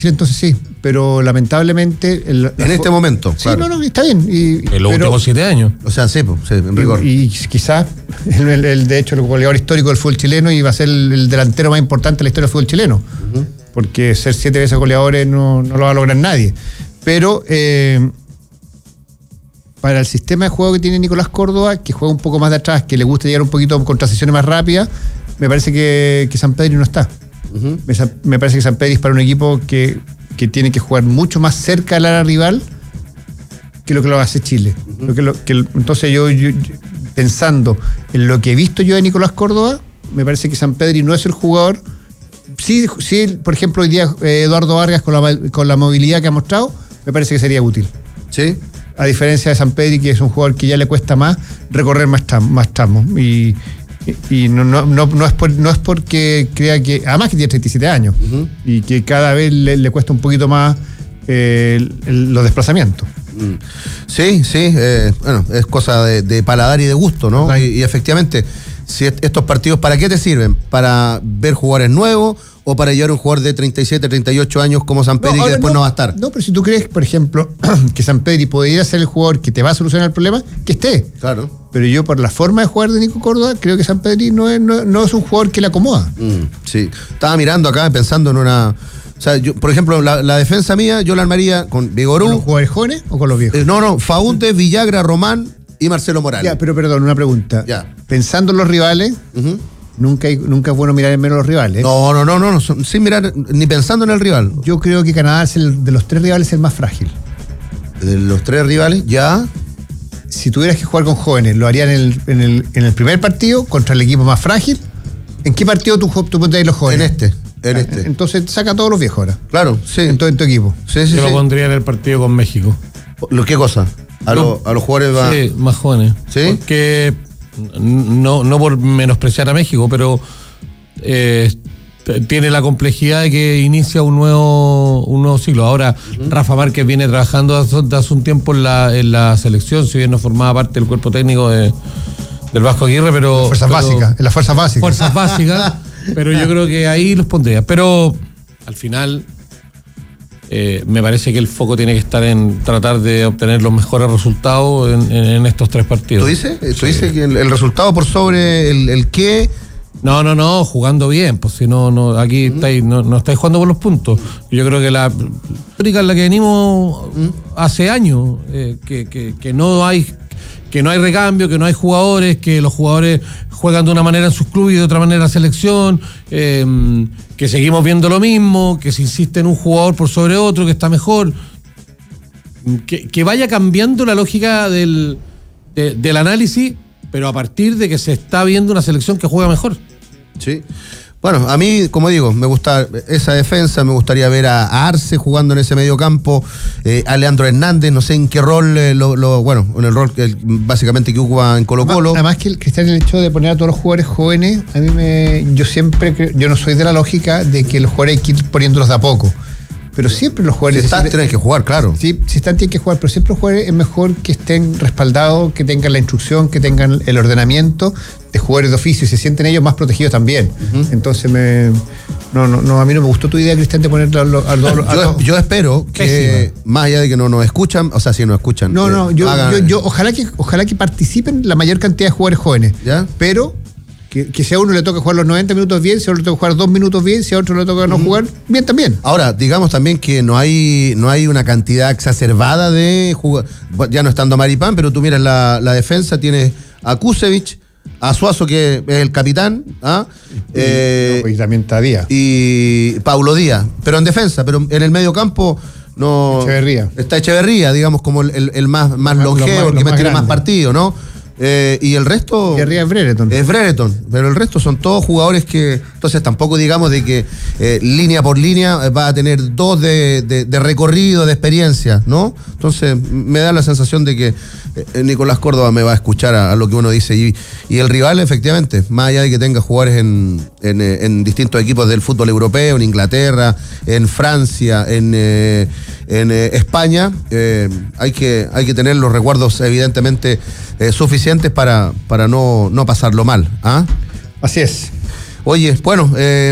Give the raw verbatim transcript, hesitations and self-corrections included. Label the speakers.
Speaker 1: entonces sí, pero lamentablemente... El,
Speaker 2: en este momento,
Speaker 1: sí,
Speaker 2: claro.
Speaker 1: no, no, está bien. Y,
Speaker 3: en los
Speaker 1: pero,
Speaker 3: últimos siete años.
Speaker 2: O sea, sí, pues, sí, en rigor.
Speaker 1: Y, y quizás, el, el, el, de hecho, el goleador histórico del fútbol chileno iba a ser el, el delantero más importante de la historia del fútbol chileno. Uh-huh. Porque ser siete veces goleadores no, no lo va a lograr nadie. Pero eh, para el sistema de juego que tiene Nicolás Córdoba, que juega un poco más de atrás, que le gusta llegar un poquito con transiciones más rápidas, me parece que, que Sampedri no está. Uh-huh. Me, me parece que Sampedri es para un equipo que, que tiene que jugar mucho más cerca del área rival que lo que lo hace Chile. Uh-huh. Lo que lo, que, entonces yo, yo, pensando en lo que he visto yo de Nicolás Córdoba, me parece que Sampedri no es el jugador. Sí, sí, por ejemplo, hoy día eh, Eduardo Vargas con la, con la movilidad que ha mostrado, me parece que sería útil.
Speaker 2: Sí.
Speaker 1: A diferencia de Sampedri, que es un jugador que ya le cuesta más recorrer más, tam, más tramos. Y Y no, no, no, no, es por, no es porque crea que, además que tiene treinta y siete años, uh-huh. y que cada vez le, le cuesta un poquito más eh, el, el, los desplazamientos.
Speaker 2: Sí, sí, eh, bueno, es cosa de, de paladar y de gusto, ¿no? Y, y efectivamente, si estos partidos, ¿para qué te sirven? ¿Para ver jugadores nuevos o para llevar un jugador de treinta y siete, treinta y ocho años como Sampedri no, que después no, no va a estar?
Speaker 1: No, pero si tú crees, por ejemplo, que Sampedri podría ser el jugador que te va a solucionar el problema, que esté.
Speaker 2: Claro.
Speaker 1: Pero yo, por la forma de jugar de Nico Córdoba, creo que Sampedri no es, no, no es un jugador que le acomoda.
Speaker 2: Mm, sí. Estaba mirando acá, pensando en una... O sea, yo, por ejemplo, la, la defensa mía, yo la armaría con Vigorú.
Speaker 1: ¿Con los jugadores jóvenes o con los viejos?
Speaker 2: Eh, no, no, Faúndez, Villagra, Román y Marcelo Morales.
Speaker 1: Ya, pero perdón, una pregunta.
Speaker 2: Ya.
Speaker 1: Pensando en los rivales... Uh-huh. Nunca, hay, nunca es bueno mirar en menos los rivales.
Speaker 2: No, no, no, no, no, sin mirar ni pensando en el rival.
Speaker 1: Yo creo que Canadá es el, de los tres rivales el más frágil.
Speaker 2: De los tres rivales, ya.
Speaker 1: Si tuvieras que jugar con jóvenes, ¿lo harían en el, en el, en el primer partido contra el equipo más frágil? ¿En qué partido tú, tú pondrías los jóvenes?
Speaker 2: En este, en este.
Speaker 1: Entonces saca a todos los viejos ahora.
Speaker 2: Claro, sí.
Speaker 1: En todo en tu equipo.
Speaker 2: Sí, sí,
Speaker 3: Yo
Speaker 2: sí.
Speaker 3: lo pondría en el partido con México.
Speaker 2: ¿Qué cosa? A,
Speaker 3: no,
Speaker 2: lo, a los jugadores va...
Speaker 3: Sí, más jóvenes.
Speaker 2: ¿Sí?
Speaker 3: Porque no, no por menospreciar a México, pero eh, tiene la complejidad de que inicia un nuevo un nuevo ciclo. Ahora, uh-huh. Rafa Márquez viene trabajando hace, hace un tiempo en la, en la selección, si bien no formaba parte del cuerpo técnico de, del Vasco Aguirre, pero...
Speaker 1: Fuerzas
Speaker 3: pero,
Speaker 1: básicas, en las fuerzas básicas.
Speaker 3: Fuerzas básicas, pero yo creo que ahí los pondría. Pero al final... Eh, me parece que el foco tiene que estar en tratar de obtener los mejores resultados en, en, en estos tres partidos.
Speaker 2: ¿Tú dices? ¿Tú sí. dices que el, el resultado por sobre el, el qué?
Speaker 3: No, no, no, jugando bien, pues si no, no aquí mm. estáis, no, no estáis jugando por los puntos. Yo creo que la tónica en la que venimos mm. hace años, eh, que, que, que no hay que no hay recambio, que no hay jugadores, que los jugadores juegan de una manera en sus clubes y de otra manera en la selección, eh, que seguimos viendo lo mismo, que se insiste en un jugador por sobre otro, que está mejor, que, que vaya cambiando la lógica del, de, del análisis, pero a partir de que se está viendo una selección que juega mejor.
Speaker 2: Sí. Bueno, a mí, como digo, me gusta esa defensa, me gustaría ver a, a Arce jugando en ese medio campo, eh, a Leandro Hernández, no sé en qué rol, eh, lo, lo, bueno, en el rol que básicamente que ocupa en Colo Colo.
Speaker 1: Además que el Cristian, el hecho de poner a todos los jugadores jóvenes, a mí me, yo siempre, yo no soy de la lógica de que los jugadores hay que ir poniéndolos de a poco. Pero siempre los jugadores...
Speaker 2: Si están, tienen que jugar, claro.
Speaker 1: Sí, si están, tienen que jugar, pero siempre los jugadores es mejor que estén respaldados, que tengan la instrucción, que tengan el ordenamiento de jugadores de oficio y se sienten ellos más protegidos también. Uh-huh. Entonces, me, no, no, no, a mí no me gustó tu idea, Cristian, de poner a los...
Speaker 2: Yo, yo espero que, Pésima. más allá de que no nos escuchan, o sea, si nos escuchan...
Speaker 1: No,
Speaker 2: eh,
Speaker 1: no, yo,
Speaker 2: hagan,
Speaker 1: yo, yo ojalá que ojalá que participen la mayor cantidad de jugadores jóvenes.
Speaker 2: ¿Ya?
Speaker 1: Pero... Que, que si a uno le toca jugar los noventa minutos bien, si a otro le toca jugar dos minutos bien, si a otro le toca no jugar bien también.
Speaker 2: Ahora, digamos también que no hay no hay una cantidad exacerbada de jugadores, ya no estando Maripán, pero tú miras la, la defensa, tienes a Kusevich, a Suazo, que es el capitán, ¿ah?
Speaker 1: y,
Speaker 2: eh,
Speaker 1: y también está Díaz.
Speaker 2: Y Paulo Díaz, pero en defensa, pero en el medio campo no...
Speaker 1: Echeverría.
Speaker 2: Está Echeverría, digamos, como el, el, el más, más longevo, el que más tiene más partidos, ¿no? Eh, y el resto...
Speaker 1: Y arriba es Brereton.
Speaker 2: Es Brereton, pero el resto son todos jugadores que... Entonces tampoco digamos de que eh, línea por línea va a tener dos de, de, de recorrido, de experiencia, ¿no? Entonces me da la sensación de que eh, Nicolás Córdoba me va a escuchar a, a lo que uno dice. Y, y el rival, efectivamente, más allá de que tenga jugadores en, en, en distintos equipos del fútbol europeo, en Inglaterra, en Francia, en, eh, en eh, España, eh, hay que, hay que tener los recuerdos evidentemente eh, suficientes para, para no, no pasarlo mal. ¿Ah?
Speaker 1: Así es.
Speaker 2: Oye, bueno... Eh,